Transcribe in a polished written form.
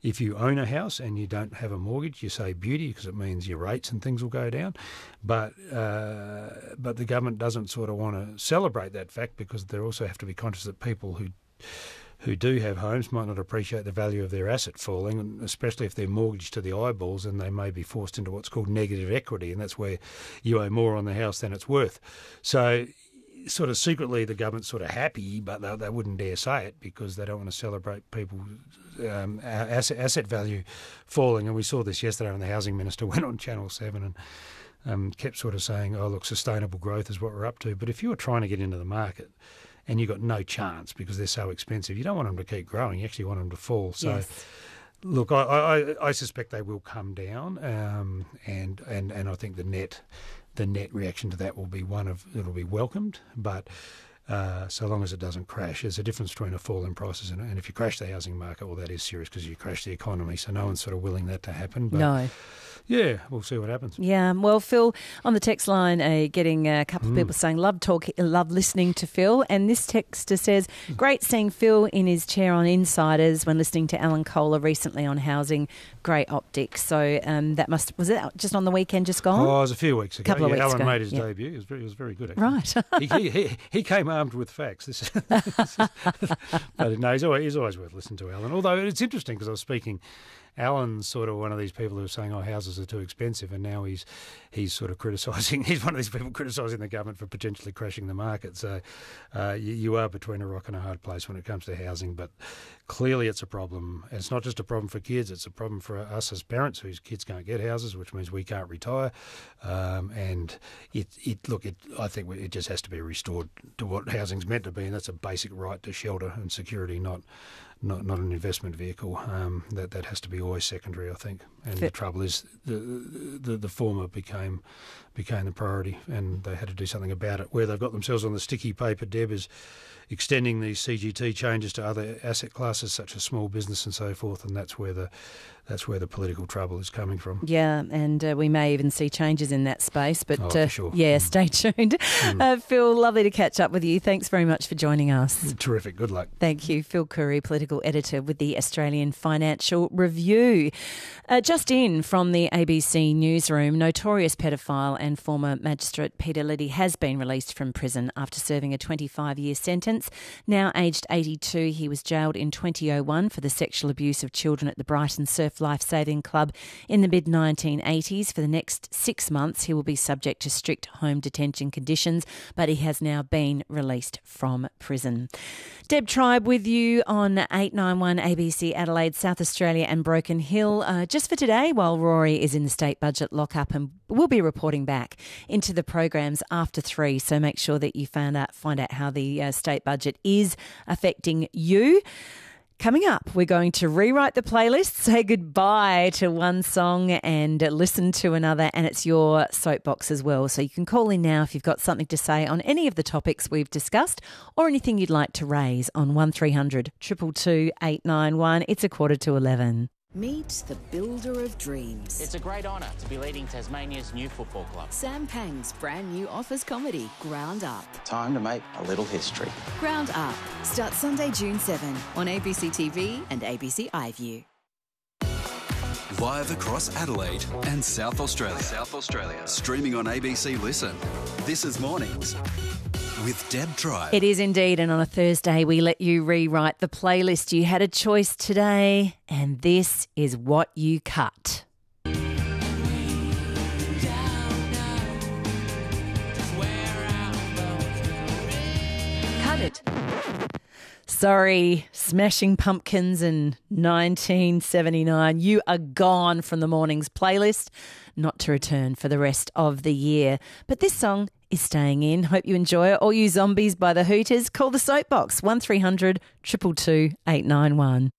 If you own a house and you don't have a mortgage, you say beauty because it means your rates and things will go down. But the government doesn't sort of want to celebrate that fact because they also have to be conscious that people who do have homes might not appreciate the value of their asset falling, and especially if they're mortgaged to the eyeballs, and they may be forced into what's called negative equity, and that's where you owe more on the house than it's worth. So sort of secretly the government's sort of happy, but they wouldn't dare say it because they don't want to celebrate people's asset value falling. And we saw this yesterday when the Housing Minister went on Channel 7 and kept sort of saying, oh, look, sustainable growth is what we're up to. But if you were trying to get into the market and you've got no chance because they're so expensive, you don't want them to keep growing. You actually want them to fall. So, yes. Look, I suspect they will come down, and I think the net reaction to that will be it'll be welcomed, but so long as it doesn't crash. There's a difference between a fall in prices and if you crash the housing market, well, that is serious because you crash the economy. So no one's sort of willing that to happen. But no. Yeah, we'll see what happens. Yeah, well, Phil, on the text line, getting a couple of people saying, love listening to Phil. And this texter says, great seeing Phil in his chair on Insiders when listening to Alan Kohler recently on housing. Great optics. So was it just on the weekend just gone? Oh, it was a few weeks ago. Couple of weeks Alan ago. made his debut. He was very good, actually. Right. He came armed with facts. But no, he's always worth listening to, Alan. Although it's interesting because I was speaking, Alan's sort of one of these people who are saying, oh, houses are too expensive, and now he's sort of criticising, he's one of these people criticising the government for potentially crashing the market. So you are between a rock and a hard place when it comes to housing, but clearly it's a problem. And it's not just a problem for kids, it's a problem for us as parents whose kids can't get houses, which means we can't retire. And I think it just has to be restored to what housing's meant to be, and that's a basic right to shelter and security, not an investment vehicle. That has to be always secondary, I think. And the trouble is the former became the priority, and they had to do something about it. Where they've got themselves on the sticky paper, Deb, is extending these CGT changes to other asset classes such as small business and so forth, and that's where the political trouble is coming from. Yeah, and we may even see changes in that space, but for sure. Stay tuned. Phil, lovely to catch up with you. Thanks very much for joining us. Terrific. Good luck. Thank you. Phil Curry, political editor with the Australian Financial Review. Just in from the ABC newsroom, notorious pedophile and former magistrate Peter Liddy has been released from prison after serving a 25-year sentence. Now aged 82, he was jailed in 2001 for the sexual abuse of children at the Brighton Surf Lifesaving Club in the mid-1980s. For the next 6 months, he will be subject to strict home detention conditions, but he has now been released from prison. Deb Tribe with you on 891 ABC Adelaide, South Australia and Broken Hill. Just for today, while Rory is in the state budget lockup, and we'll be reporting back into the programs after 3, so make sure that you find out how the state budget is affecting you. Coming up, we're going to rewrite the playlist, say goodbye to one song and listen to another, and it's your soapbox as well. So you can call in now if you've got something to say on any of the topics we've discussed or anything you'd like to raise on 1300 222 891. It's 11:15. Meet the builder of dreams. It's a great honour to be leading Tasmania's new football club. Sam Pang's brand new office comedy, Ground Up. Time to make a little history. Ground Up starts Sunday, June 7 on ABC TV and ABC iView. Live across Adelaide and South Australia. Streaming on ABC Listen. This is Mornings with Deb Tribe. It is indeed, and on a Thursday we let you rewrite the playlist. You had a choice today, and this is what you cut. Cut it. Sorry, Smashing Pumpkins in 1979. You are gone from the Mornings playlist, not to return for the rest of the year. But this song is staying in. Hope you enjoy it. All you zombies by the Hooters, call the Soapbox 1300 222 891.